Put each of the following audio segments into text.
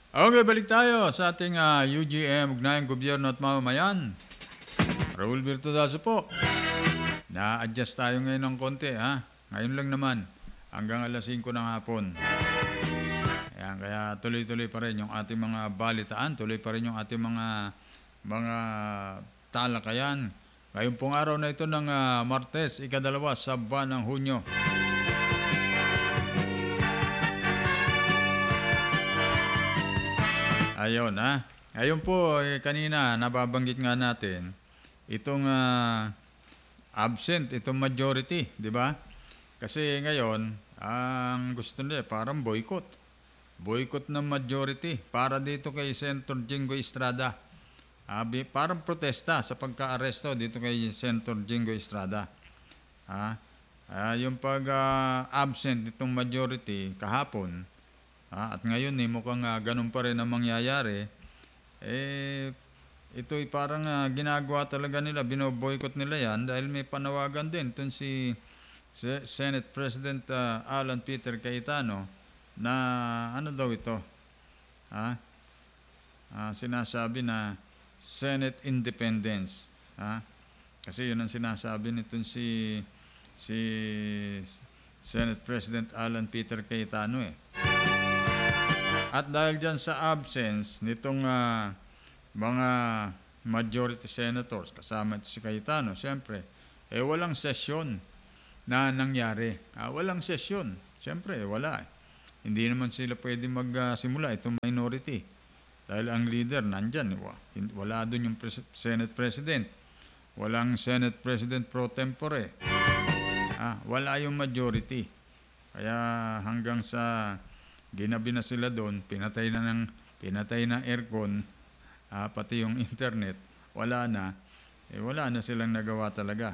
Okay, balik tayo sa ating UGM, Ugnayang Gobyerno at Mamamayan. Raul Virtudazo po. Na-adjust tayo ngayon ng konti, ha? Ngayon lang naman, hanggang alas 5 ng hapon. Ayan, kaya tuloy-tuloy pa rin yung ating mga balitaan, tuloy pa rin yung ating mga talakayan. Ngayon pong araw na ito ng Martes, ika-2 sa buwan ng Hunyo. Ayun, ha? Ayun po, kanina nababanggit nga natin, itong absent, itong majority, di ba? Kasi ngayon, ang gusto nila parang boycott. Boycott ng majority para dito kay Senator Jingo Estrada. Parang protesta sa pagka-aresto dito kay Senator Jingo Estrada. Yung pag-absent itong majority kahapon, at ngayon mukhang ganun pa rin ang mangyayari, ito'y parang ginagawa talaga nila, binoboycott nila yan dahil may panawagan din itong si Senate President Alan Peter Cayetano na ano daw ito, sinasabi na Senate independence. Kasi yun ang sinasabi nitong si Senate President Alan Peter Cayetano At dahil dyan sa absence nitong mga majority senators, kasama si Cayetano, siyempre, walang sesyon na nangyari. Walang sesyon. Siyempre, wala. Hindi naman sila pwede magsimula itong minority. Dahil ang leader nandyan. Wala doon yung Senate President. Walang Senate President pro tempore. Wala yung majority. Kaya hanggang sa ginabi na sila doon, pinatay ng aircon, pati yung internet, wala na silang nagawa talaga.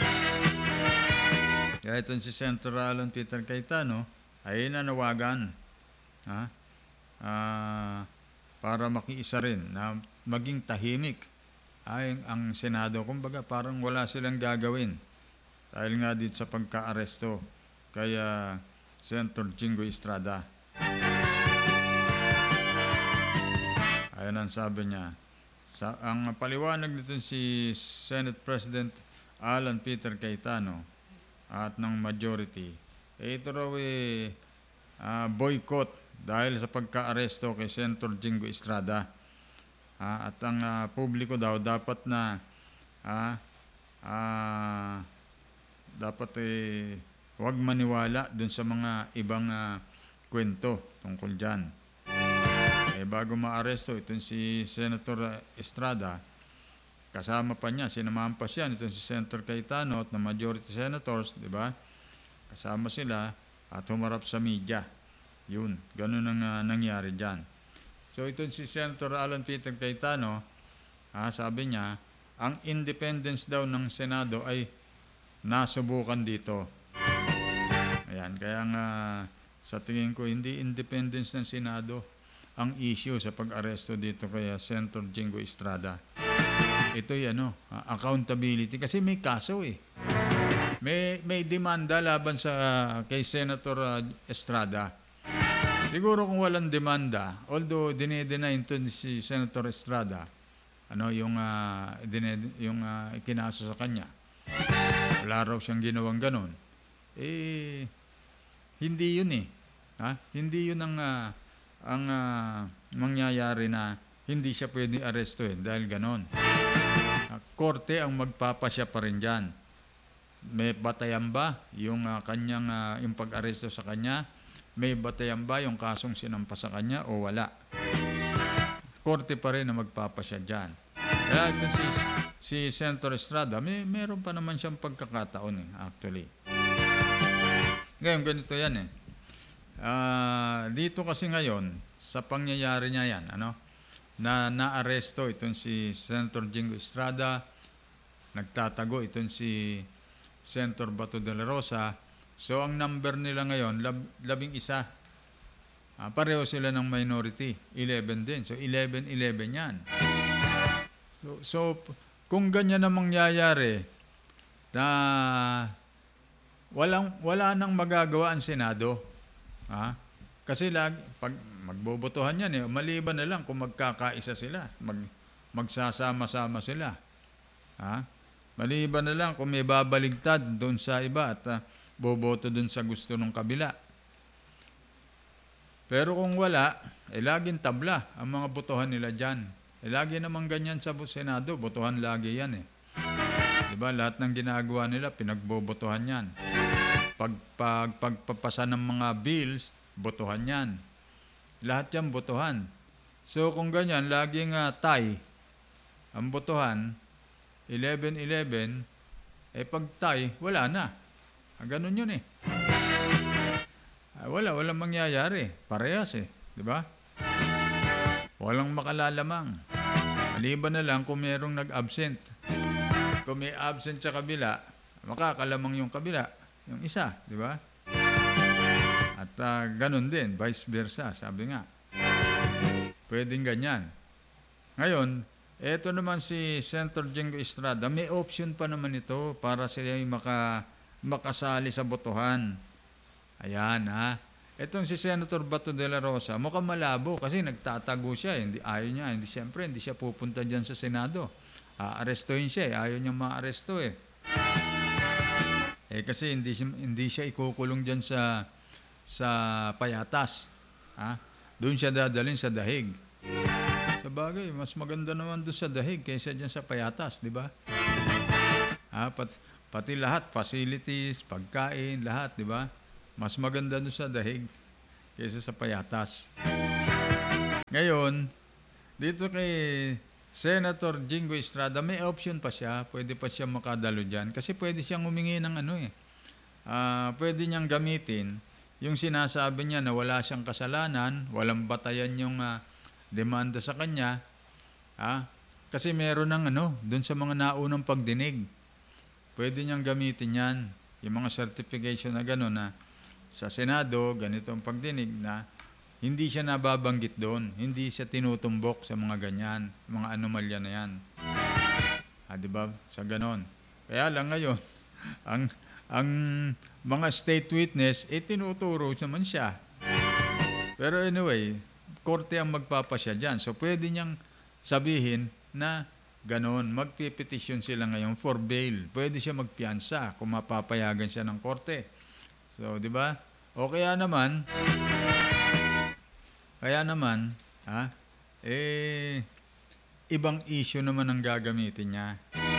Kaya itong si Senator Alan Peter Cayetano ay nanawagan para makiisa rin na maging tahimik ang Senado. Kumbaga parang wala silang gagawin dahil nga dito sa pagka-aresto kaya Senator Jingo Estrada. Ayan ang sabi niya. Ang paliwanag nito si Senate President Alan Peter Cayetano at ng majority, ito raw boycott dahil sa pagka-aresto kay Senator Jingo Estrada. At ang publiko daw dapat na huwag maniwala dun sa mga ibang kwento tungkol dyan. Bago maaresto itong si Senator Estrada, kasama pa niya, sinamahan pa siya itong si Senator Cayetano at ng majority senators, di ba? Kasama sila at humarap sa media. Yun, ganun ang nangyari dyan. So itong si Senator Alan Peter Cayetano, sabi niya, ang independence daw ng Senado ay nasubukan dito. Ayan, kaya nga sa tingin ko, hindi independence ng Senado ang issue sa pag-aresto dito kay Senator Jingo Estrada. Ito'y accountability kasi may kaso May demanda laban sa kay Senator Estrada. Siguro kung walang demanda, although dinedeny ito si Senator Estrada, yung ikinaso sa kanya. Wala raw siyang ginawang ganon. Hindi yun Hindi yun ang mangyayari na hindi siya pwede arestuhin dahil ganon. Korte ang magpapasya pa rin dyan. May batayan ba yung kanyang yung pag-aresto sa kanya? May batayan ba yung kasong sinampa sa kanya o wala? Korte pa rin ang magpapasya dyan. Kaya ito si Senator Estrada, meron pa naman siyang pagkakataon actually. Ngayon, ganito yan dito kasi ngayon, sa pangyayari niya yan, na naaresto itong si Senator Jingo Estrada, nagtatago itong si Senator Bato de la Rosa. So, ang number nila ngayon, 11. Pareho sila ng minority, 11 din. So, 11 yan. So kung ganyan na mangyayari, na wala nang magagawa ang Senado, Kasi pag magbobotohan yan, maliban na lang kung magkakaisa sila, magsasama-sama sila. Ha? Maliban na lang kung may babaligtad doon sa iba at boboto doon sa gusto ng kabila. Pero kung wala, laging tabla ang mga botohan nila dyan. Lagi naman ganyan sa Senado, botohan lagi yan Diba? Lahat ng ginagawa nila, pinagbobotohan yan. Pagpapasa ng mga bills, botohan yan. Lahat yan botohan. So kung ganyan, laging tie ang botohan, 11-11, pag tie, wala na. Ganun yun walang mangyayari. Parehas di ba? Walang makalalamang. Maliban na lang kung mayroong nag-absent. Kung may absent sa kabila, makakalamang yung kabila, yung isa, di ba? At ganun din, vice versa, sabi nga. Pwedeng ganyan. Ngayon, eto naman si Senator Jingo Estrada, may option pa naman ito para sila makasali sa botohan. Ayan Etong si Senator Bato de la Rosa, mukhang malabo kasi nagtatago siya. Ayaw niya. Siyempre, hindi siya pupunta dyan sa Senado. Arestuhin siya Ayaw niya ma-aresto kasi hindi siya ikukulong dyan sa payatas. Doon siya dadalhin sa dahig. Sa bagay, mas maganda naman doon sa dahig kaysa dyan sa payatas, di ba? Pati lahat, facilities, pagkain, lahat, di ba? Mas maganda doon sa dahig kaysa sa payatas. Ngayon, dito kay Senator Jingo Estrada, may option pa siya. Pwede pa siya makadalo dyan. Kasi pwede siyang humingi ng pwede niyang gamitin yung sinasabi niya na wala siyang kasalanan, walang batayan yung demanda sa kanya. Kasi meron ng dun sa mga naunang pagdinig. Pwede niyang gamitin yan. Yung mga certification na gano'n na sa Senado, ganito ang pagdinig na hindi siya nababanggit doon. Hindi siya tinutumbok sa mga ganyan, mga anomalya na yan. Diba? Sa ganon. Kaya lang ngayon, ang mga state witness, tinuturo naman siya. Pero anyway, korte ang magpapasya dyan. So pwede niyang sabihin na ganon, magpipetisyon sila ngayon for bail. Pwede siya magpiyansa kung mapapayagan siya ng korte. So, di ba? O kaya naman, ibang issue naman ang gagamitin niya.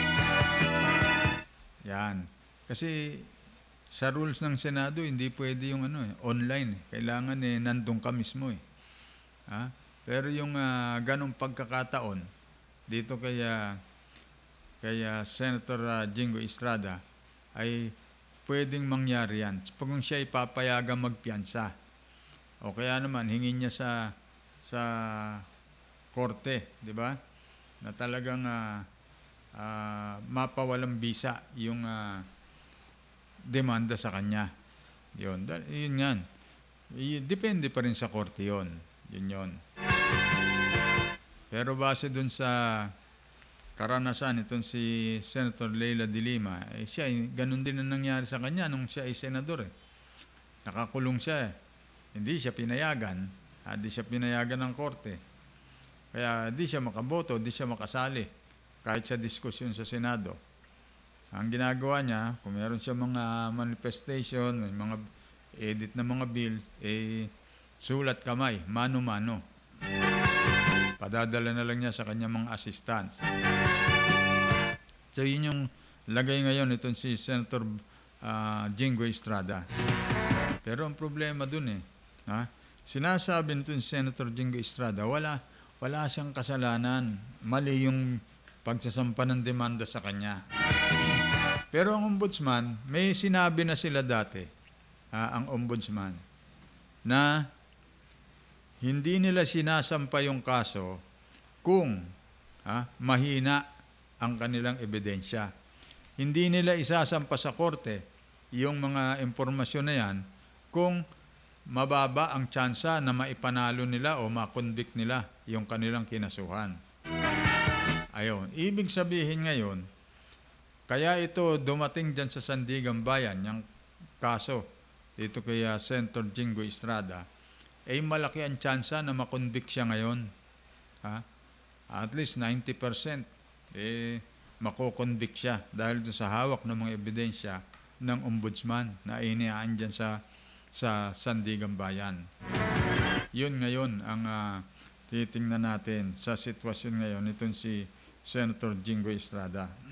Yan. Kasi sa rules ng Senado, hindi pwede yung online. Kailangan nandun ka mismo Pero yung ganong pagkakataon, dito kaya Senator Jingo Estrada, ay pwedeng mangyari yan. Kung siya ipapayagang magpiyansa. O kaya naman, hingin niya sa korte, di ba? Na talagang mapawalang bisa yung demanda sa kanya. Yun nga. Depende pa rin sa korte yun. Yun. Pero base dun sa karanasan itong si Senator Leila de Lima, siya, ganun din ang nangyari sa kanya nung siya ay senador. Nakakulong siya. Hindi siya pinayagan. Hindi siya pinayagan ng korte. Kaya di siya makaboto, di siya makasali. Kahit sa diskusyon sa Senado. Ang ginagawa niya, kung meron siya mga manifestation, may mga edit na mga bills, sulat kamay, mano-mano. Padadala na lang niya sa kanya mga assistants. So yun yung lagay ngayon itong si Senator Jingo Estrada. Pero ang problema dun sinasabi nitong si Senator Jingo Estrada, wala siyang kasalanan. Mali yung pagsasampa ng demanda sa kanya. Pero ang ombudsman, may sinabi na sila dati, ang ombudsman, na hindi nila sinasampa yung kaso kung mahina ang kanilang ebidensya. Hindi nila isasampa sa korte yung mga impormasyon na yan kung mababa ang tsansa na maipanalo nila o makonvict nila yung kanilang kinasuhan. Ayun. Ibig sabihin ngayon, kaya ito dumating dyan sa Sandigan Bayan, yung kaso dito kay Senator Jingo Estrada, eh malaki ang tsansa na makonvict siya ngayon. Ha? At least 90%, eh, makokonvict siya dahil doon sa hawak ng mga ebidensya ng ombudsman na iniaan dyan sa Sandigan Bayan. Yun ngayon ang titingnan natin sa sitwasyon ngayon itong si Senator Jinggoy Estrada.